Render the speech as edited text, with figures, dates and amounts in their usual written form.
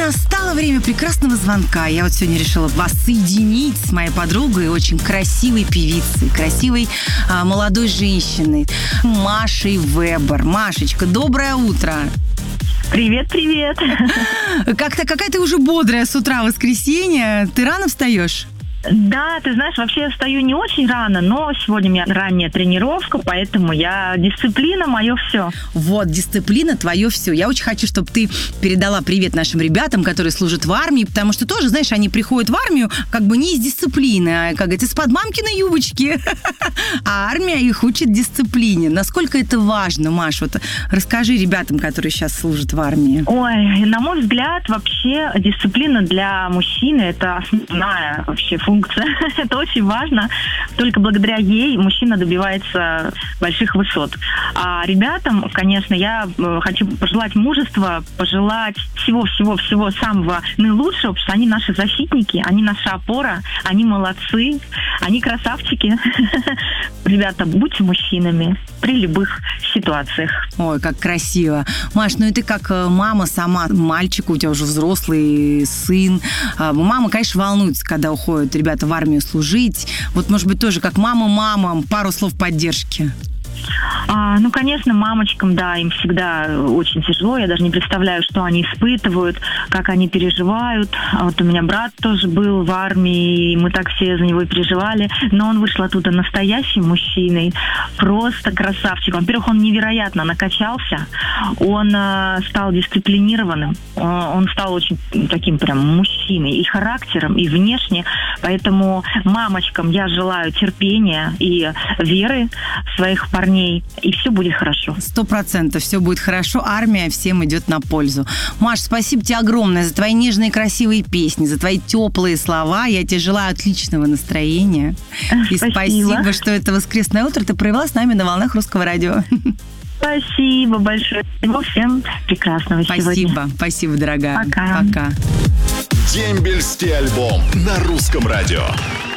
Настало время прекрасного звонка. Я вот сегодня решила вас соединить с моей подругой, очень красивой певицей, красивой молодой женщиной, Машей Вебер. Машечка, доброе утро. Привет, привет. Как-то какая ты уже бодрая с утра, воскресенье. Ты рано встаешь? Да, ты знаешь, вообще я встаю не очень рано, но сегодня у меня ранняя тренировка, поэтому дисциплина мое все. Вот, дисциплина твое все. Я очень хочу, чтобы ты передала привет нашим ребятам, которые служат в армии, потому что тоже, знаешь, они приходят в армию как бы не из дисциплины, а, как говорится, из-под мамкиной юбочки. А армия их учит дисциплине. Насколько это важно, Маш? Вот расскажи ребятам, которые сейчас служат в армии. Ой, на мой взгляд, вообще дисциплина для мужчины – это основная вообще функция. Это очень важно. Только благодаря ей мужчина добивается больших высот. А ребятам, конечно, я хочу пожелать мужества, пожелать всего-всего-всего самого наилучшего, потому что они наши защитники, они наша опора, они молодцы, они красавчики. Ребята, будьте мужчинами при любых ситуациях. Ой, как красиво. Маш, ну и ты как мама сама, мальчик, у тебя уже взрослый сын. Мама, конечно, волнуется, когда уходят ребята в армию служить. Вот, может быть, тоже как мама, пару слов поддержки. Ну, конечно, мамочкам, да, им всегда очень тяжело. Я даже не представляю, что они испытывают, как они переживают. Вот у меня брат тоже был в армии, и мы так все за него и переживали. Но он вышел оттуда настоящим мужчиной, просто красавчиком. Во-первых, он невероятно накачался, он стал дисциплинированным, он стал очень таким прям мужчиной и характером, и внешне. Поэтому мамочкам я желаю терпения и веры в своих парней, и все будет хорошо. 100% все будет хорошо. Армия всем идет на пользу. Маш, спасибо тебе огромное за твои нежные красивые песни, за твои теплые слова. Я тебе желаю отличного настроения. И спасибо, что это воскресное утро ты провела с нами на волнах Русского радио. Спасибо большое. Всем прекрасного сегодня. Спасибо, дорогая. Пока. Пока. Дембельский альбом на Русском радио.